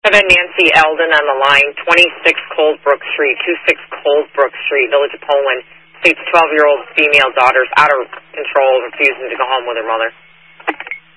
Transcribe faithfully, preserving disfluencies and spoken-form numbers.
seven Nancy Eldon on the line, twenty-six Coldbrook Street, twenty-six Coldbrook Street, Village of Poland. States twelve-year-old female daughter's out of control, refusing to go home with her mother.